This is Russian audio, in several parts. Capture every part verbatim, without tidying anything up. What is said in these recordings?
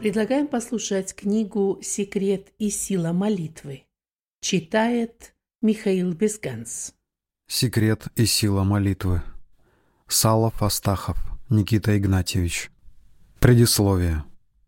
Предлагаем послушать книгу «Секрет и сила молитвы». Читает Михаил Безганс. «Секрет и сила молитвы». Салов Астахов, Никита Игнатьевич. Предисловие.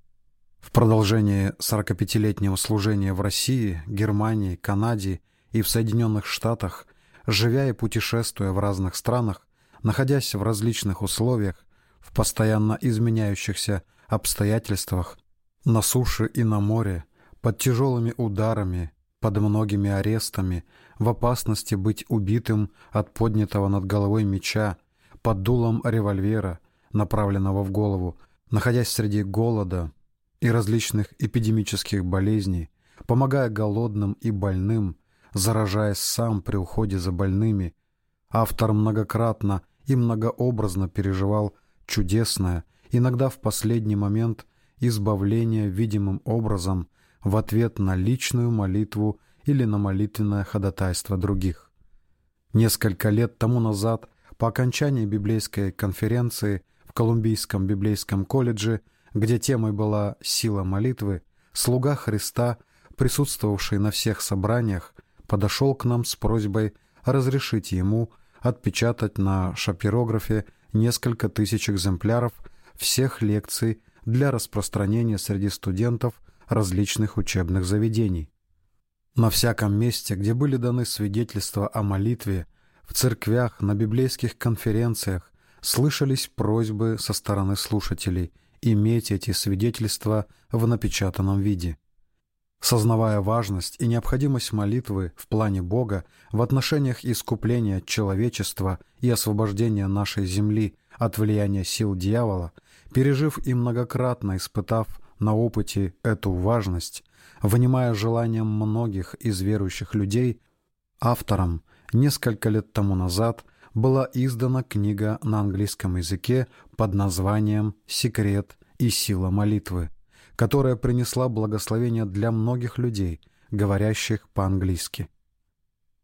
В продолжение сорокапятилетнего служения в России, Германии, Канаде и в Соединенных Штатах, живя и путешествуя в разных странах, находясь в различных условиях, в постоянно изменяющихся обстоятельствах, на суше и на море, под тяжелыми ударами, под многими арестами, в опасности быть убитым от поднятого над головой меча, под дулом револьвера, направленного в голову, находясь среди голода и различных эпидемических болезней, помогая голодным и больным, заражаясь сам при уходе за больными, автор многократно и многообразно переживал чудесное, иногда в последний момент, избавление видимым образом в ответ на личную молитву или на молитвенное ходатайство других. Несколько лет тому назад, по окончании библейской конференции в Колумбийском библейском колледже, где темой была «Сила молитвы», слуга Христа, присутствовавший на всех собраниях, подошел к нам с просьбой разрешить ему отпечатать на шапирографе несколько тысяч экземпляров всех лекций для распространения среди студентов различных учебных заведений. На всяком месте, где были даны свидетельства о молитве, в церквях, на библейских конференциях, слышались просьбы со стороны слушателей иметь эти свидетельства в напечатанном виде. Сознавая важность и необходимость молитвы в плане Бога в отношениях искупления человечества и освобождения нашей земли от влияния сил дьявола, пережив и многократно испытав на опыте эту важность, внимая желаниям многих из верующих людей, автором несколько лет тому назад была издана книга на английском языке под названием «Секрет и сила молитвы», которая принесла благословение для многих людей, говорящих по-английски.